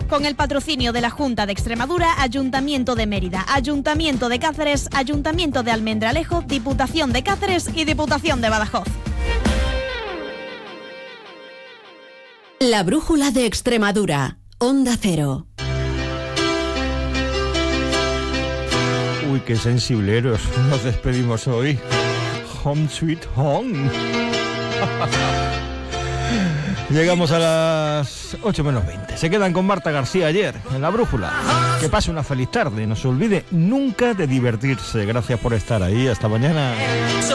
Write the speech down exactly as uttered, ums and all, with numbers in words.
Con el patrocinio de la Junta de Extremadura, Ayuntamiento de Mérida, Ayuntamiento de Cáceres, Ayuntamiento de Almendralejo, Diputación de Cáceres y Diputación de Badajoz. La brújula de Extremadura, Onda Cero. Uy, qué sensibleros nos despedimos hoy. Home sweet home. Llegamos a las ocho menos veinte. Se quedan con Marta García ayer en La Brújula. Que pase una feliz tarde. No se olvide nunca de divertirse. Gracias por estar ahí. Hasta mañana.